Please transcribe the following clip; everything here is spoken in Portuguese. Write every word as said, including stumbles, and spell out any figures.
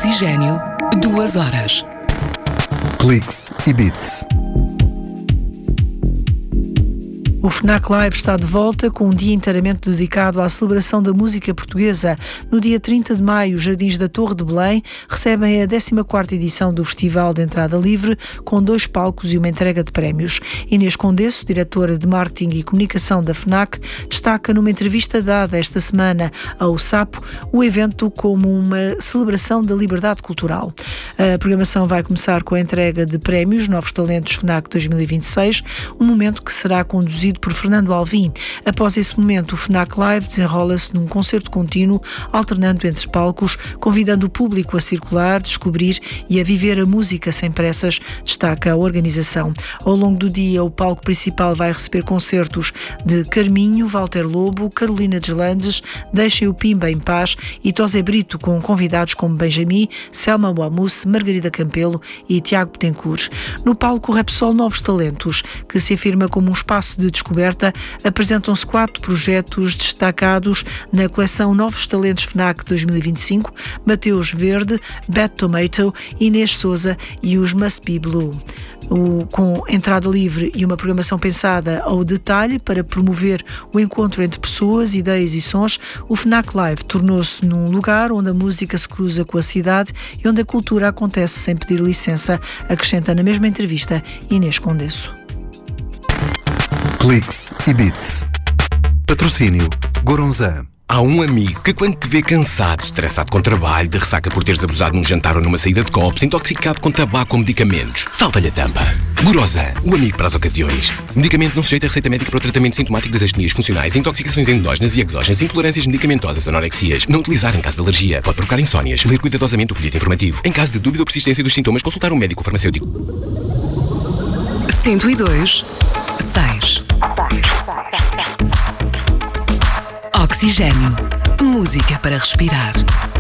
Oxigênio, duas horas. Cliques e Beats. O FNAC Live está de volta com um dia inteiramente dedicado à celebração da música portuguesa. No dia trinta de maio, os Jardins da Torre de Belém recebem a décima quarta edição do Festival de Entrada Livre, com dois palcos e uma entrega de prémios. Inês Condesso, diretora de Marketing e Comunicação da FNAC, destaca numa entrevista dada esta semana ao Sapo o evento como uma celebração da liberdade cultural. A programação vai começar com a entrega de prémios Novos Talentos FNAC dois mil e vinte e seis, um momento que será conduzido por Fernando Alvim. Após esse momento, o FNAC Live desenrola-se num concerto contínuo, alternando entre palcos, convidando o público a circular, descobrir e a viver a música sem pressas, destaca a organização. Ao longo do dia, o palco principal vai receber concertos de Carminho, Walter Lobo, Carolina Deslandes, Deixem o Pimba em Paz e Tosé Brito, com convidados como Benjamin, Selma Wamus, Margarida Campelo e Tiago Betancourt. No palco, o Repsol Novos Talentos, que se afirma como um espaço de descoberta, apresentam-se quatro projetos destacados na coleção Novos Talentos FNAC dois mil e vinte e cinco, Mateus Verde, Bad Tomato, Inês Souza e os Must Be Blue. O, com entrada livre e uma programação pensada ao detalhe para promover o encontro entre pessoas, ideias e sons, o FNAC Live tornou-se num lugar onde a música se cruza com a cidade e onde a cultura acontece sem pedir licença, acrescenta na mesma entrevista Inês Condesso. Cliques e Beats. Patrocínio Goronzan. Há um amigo que, quando te vê cansado, estressado com trabalho, de ressaca por teres abusado num jantar ou numa saída de copos, intoxicado com tabaco ou medicamentos, salta-lhe a tampa. Goronzan, o amigo para as ocasiões. Medicamento não sujeito a receita médica para o tratamento sintomático das astenias funcionais, intoxicações endógenas e exógenas, intolerâncias medicamentosas, anorexias. Não utilizar em caso de alergia. Pode provocar insónias. Ler cuidadosamente o folheto informativo. Em caso de dúvida ou persistência dos sintomas, consultar um médico ou farmacêutico. cento e dois, seis. Oxigênio. Música para respirar.